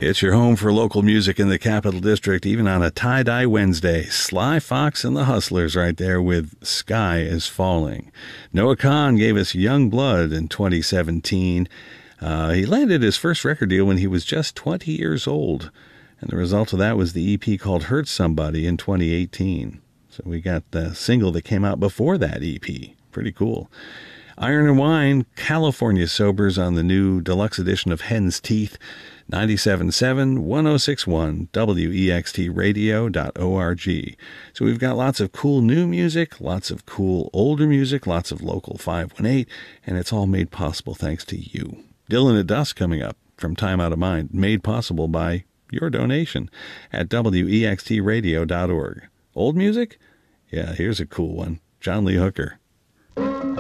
It's your home for local music in the Capital District, even on a tie-dye Wednesday. Sly Fox and the Hustlers right there with Sky is Falling. Noah Kahan gave us Young Blood in 2017. He landed his first record deal when he was just 20 years old. And the result of that was the EP called Hurt Somebody in 2018. So we got the single that came out before that EP. Pretty cool. Iron and Wine, California Sobers on the new deluxe edition of Hen's Teeth. 97.7, 106.1, WEXTradio.org. So we've got lots of cool new music, lots of cool older music, lots of local 518, and it's all made possible thanks to you. Dylan at Dusk coming up from Time Out of Mind, made possible by your donation at WEXTradio.org. Old music? Yeah, here's a cool one. John Lee Hooker.